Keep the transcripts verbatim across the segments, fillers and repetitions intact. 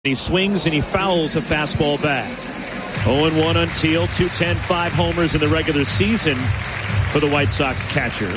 He swings and he fouls a fastball back. oh and one on Teal, two ten, five homers in the regular season for the White Sox catcher.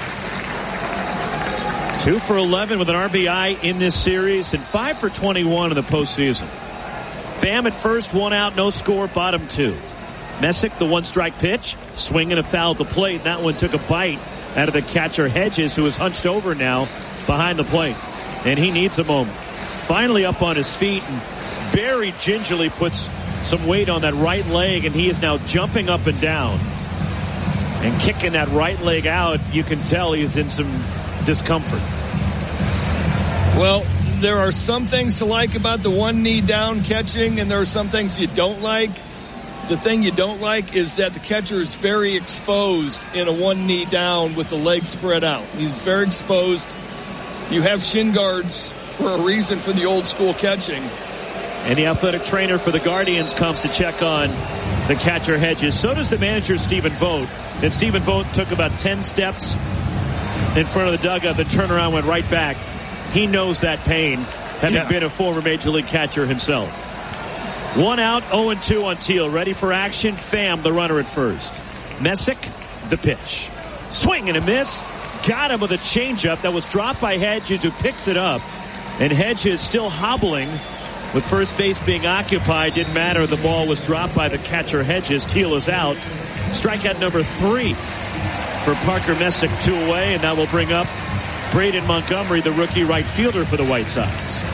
two for eleven with an R B I in this series and five for twenty-one in the postseason. Pham at first, one out, no score, bottom two. Messick, the one-strike pitch, swinging a foul at the plate. And that one took a bite out of the catcher Hedges, who is hunched over now behind the plate. And he needs a moment. Finally up on his feet and very gingerly puts some weight on that right leg, and he is now jumping up and down and kicking that right leg out. You can tell he's in some discomfort. Well, there are some things to like about the one knee down catching, and there are some things you don't like. The thing you don't like is that the catcher is very exposed in a one knee down with the legs spread out. He's very exposed. You have shin guards for a reason for the old school catching. And the athletic trainer for the Guardians comes to check on the catcher Hedges. So does the manager, Stephen Vogt. And Stephen Vogt took about ten steps in front of the dugout, then turned around, went right back. He knows that pain, having yeah. been a former Major League catcher himself. One out, oh and two on Teal. Ready for action. Pham, the runner at first. Messick, the pitch. Swing and a miss. Got him with a changeup that was dropped by Hedges, who picks it up. And Hedges still hobbling with first base being occupied. Didn't matter. The ball was dropped by the catcher Hedges. Teal is out. Strikeout number three for Parker Messick, two away. And that will bring up Braden Montgomery, the rookie right fielder for the White Sox.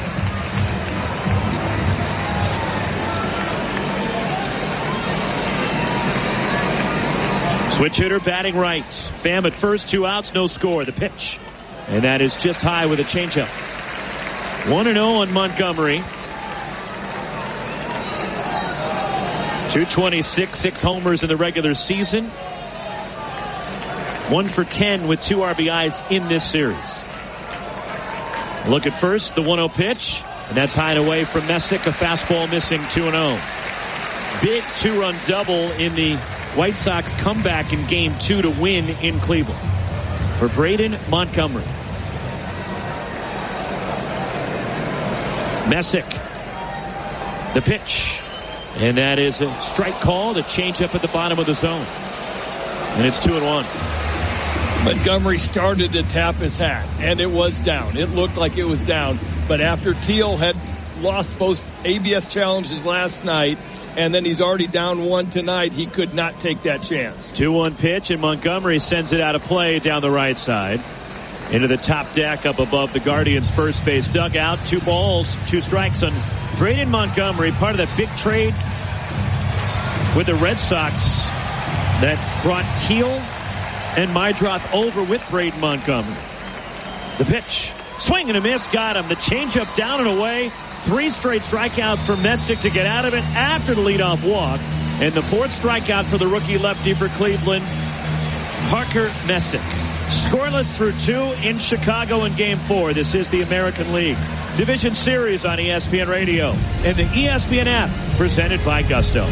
Switch hitter batting right. Pham at first, two outs, no score. The pitch. And that is just high with a changeup. one and oh on Montgomery. two twenty-six, six homers in the regular season. one for ten with two R B Is in this series. Look at first, the one oh pitch. And that's high and away from Messick. A fastball missing, two and oh. Big two-run double in the White Sox comeback in game two to win in Cleveland for Braden Montgomery. Messick, the pitch. And that is a strike called, a changeup at the bottom of the zone. And it's two and one. Montgomery started to tap his hat, and it was down. It looked like it was down. But after Teal had lost both A B S challenges last night, and then he's already down one tonight, he could not take that chance. two one pitch, and Montgomery sends it out of play down the right side. Into the top deck up above the Guardians' first base dugout. Two balls, two strikes on Braden Montgomery, part of that big trade with the Red Sox that brought Teal and Meidroth over with Braden Montgomery. The pitch. Swing and a miss. Got him. The changeup down and away. Three straight strikeouts for Messick to get out of it after the leadoff walk. And the fourth strikeout for the rookie lefty for Cleveland, Parker Messick. Scoreless through two in Chicago in game four. This is the American League Division Series on E S P N Radio and the E S P N app, presented by Gusto.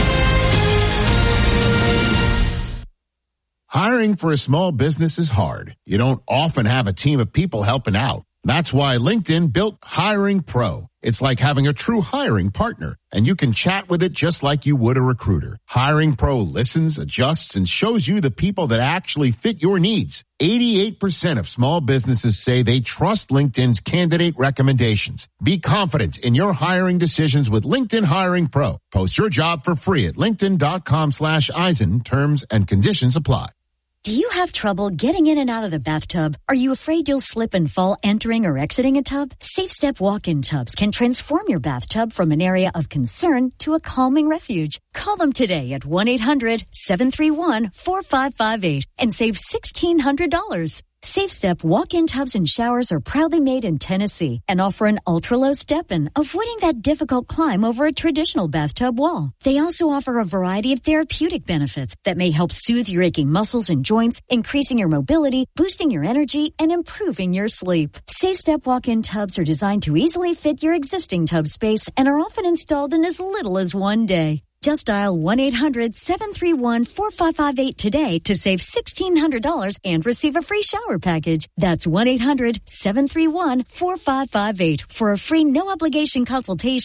Hiring for a small business is hard. You don't often have a team of people helping out. That's why LinkedIn built Hiring Pro. It's like having a true hiring partner, and you can chat with it just like you would a recruiter. Hiring Pro listens, adjusts, and shows you the people that actually fit your needs. eighty-eight percent of small businesses say they trust LinkedIn's candidate recommendations. Be confident in your hiring decisions with LinkedIn Hiring Pro. Post your job for free at linkedin.com slash Eisen. Terms and conditions apply. Do you have trouble getting in and out of the bathtub? Are you afraid you'll slip and fall entering or exiting a tub? Safe Step walk-in tubs can transform your bathtub from an area of concern to a calming refuge. Call them today at one eight hundred seven three one four five five eight and save sixteen hundred dollars. Safe Step walk-in tubs and showers are proudly made in Tennessee and offer an ultra-low step-in, avoiding that difficult climb over a traditional bathtub wall. They also offer a variety of therapeutic benefits that may help soothe your aching muscles and joints, increasing your mobility, boosting your energy, and improving your sleep. Safe Step walk-in tubs are designed to easily fit your existing tub space and are often installed in as little as one day. Just dial one eight hundred seven three one four five five eight today to save sixteen hundred dollars and receive a free shower package. That's one eight hundred seven three one four five five eight for a free no-obligation consultation.